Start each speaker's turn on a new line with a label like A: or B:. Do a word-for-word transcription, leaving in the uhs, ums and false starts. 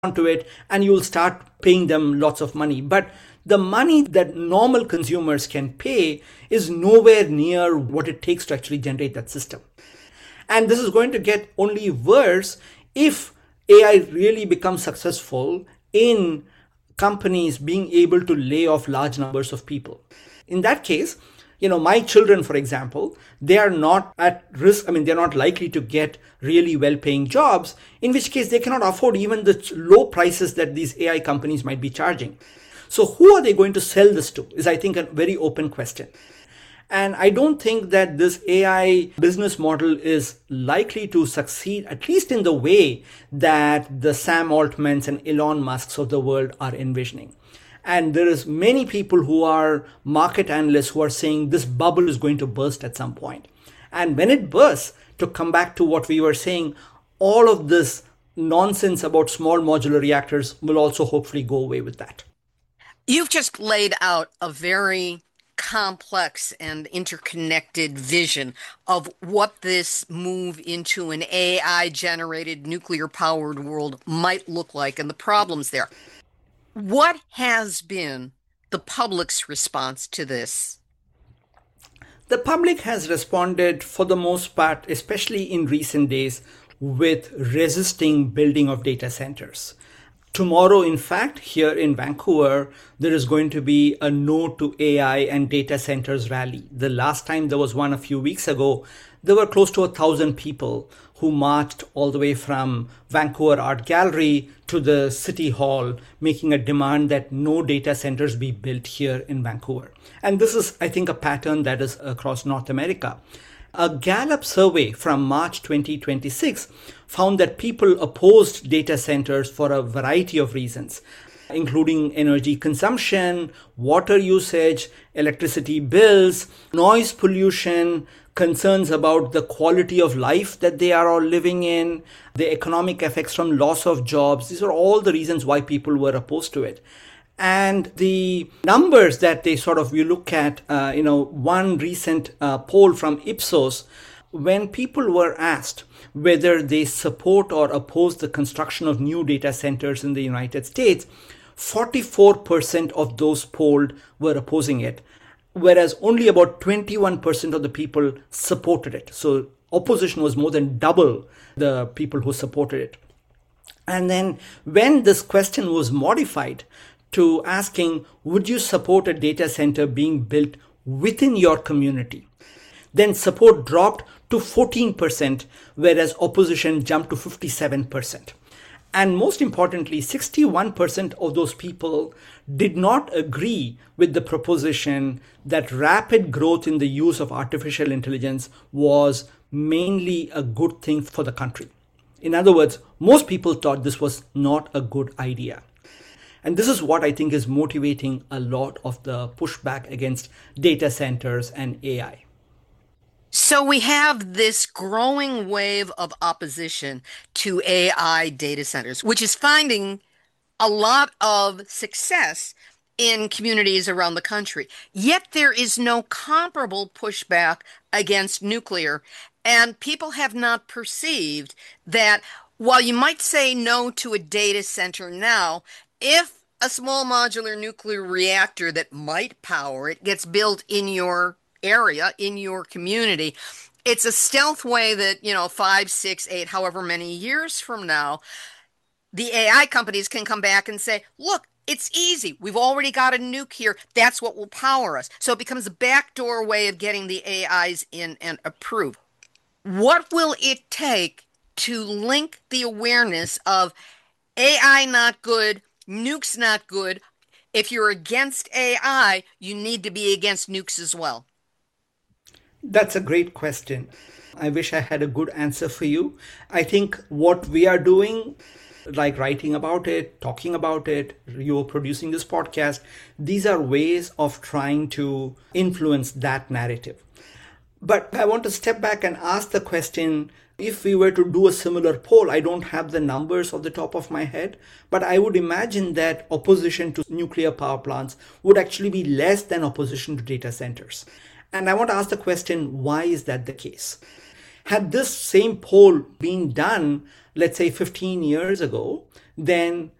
A: onto it and you'll start paying them lots of money. But the money that normal consumers can pay is nowhere near what it takes to actually generate that system. And this is going to get only worse if A I really becomes successful in companies being able to lay off large numbers of people. In that case, you know, my children, for example, they are not at risk. I mean, they're not likely to get really well-paying jobs, in which case they cannot afford even the low prices that these A I companies might be charging. So who are they going to sell this to is, I think, a very open question. And I don't think that this A I business model is likely to succeed, at least in the way that the Sam Altmans and Elon Musks of the world are envisioning. And there is many people who are market analysts who are saying this bubble is going to burst at some point. And when it bursts, to come back to what we were saying, all of this nonsense about small modular reactors will also hopefully go away with that.
B: You've just laid out a very complex and interconnected vision of what this move into an A I-generated nuclear-powered world might look like and the problems there. What has been the public's response to this?
A: The public has responded for the most part, especially in recent days, with resisting building of data centers. Tomorrow, in fact, here in Vancouver, there is going to be a No to A I and Data Centers rally. The last time there was one a few weeks ago, there were close to a thousand people who marched all the way from Vancouver Art Gallery to the City Hall, making a demand that no data centers be built here in Vancouver. And this is, I think, a pattern that is across North America. A Gallup survey from March twenty twenty-six found that people opposed data centers for a variety of reasons, including energy consumption, water usage, electricity bills, noise pollution, concerns about the quality of life that they are all living in, the economic effects from loss of jobs. These are all the reasons why people were opposed to it. And the numbers that they sort of, you look at, uh, you know, one recent uh, poll from Ipsos, when people were asked whether they support or oppose the construction of new data centers in the United States, forty-four percent of those polled were opposing it, whereas only about twenty-one percent of the people supported it. So opposition was more than double the people who supported it. And then when this question was modified to asking, would you support a data center being built within your community? Then support dropped to fourteen percent, whereas opposition jumped to fifty-seven percent. And most importantly, sixty-one percent of those people did not agree with the proposition that rapid growth in the use of artificial intelligence was mainly a good thing for the country. In other words, most people thought this was not a good idea. And this is what I think is motivating a lot of the pushback against data centers and A I.
B: So we have this growing wave of opposition to A I data centers, which is finding a lot of success in communities around the country. Yet there is no comparable pushback against nuclear, and people have not perceived that while you might say no to a data center now, if a small modular nuclear reactor that might power it gets built in your area, in your community, it's a stealth way that, you know, five, six, eight, however many years from now, the A I companies can come back and say, look, it's easy. We've already got a nuke here. That's what will power us. So it becomes a backdoor way of getting the A Is in and approved. What will it take to link the awareness of A I not good, nukes not good? If you're against A I, you need to be against nukes as well.
A: That's a great question. I wish I had a good answer for you. I think what we are doing, like writing about it, talking about it, you're producing this podcast, these are ways of trying to influence that narrative. But I want to step back and ask the question, if we were to do a similar poll, I don't have the numbers off the top of my head, but I would imagine that opposition to nuclear power plants would actually be less than opposition to data centers. And I want to ask the question, why is that the case? Had this same poll been done, let's say fifteen years ago, then